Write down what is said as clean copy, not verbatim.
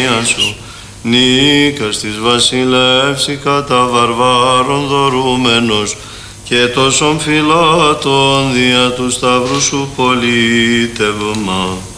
ουρανία σου, νίκας της βασιλεύση κατά βαρβάρων δωρούμενος, και τόσων φυλάτων δια του σταύρου σου πολίτευμα.